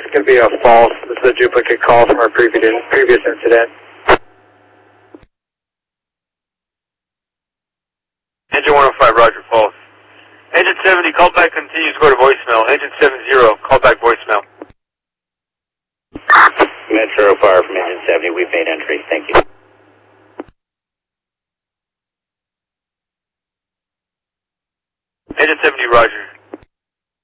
going to be a false. This is a duplicate call from our previous incident. Engine 105, Roger, false. Engine 70, call back continues, go to voicemail. Engine 70, call back voicemail. Metro Fire from Engine 70, we've made entry, thank you.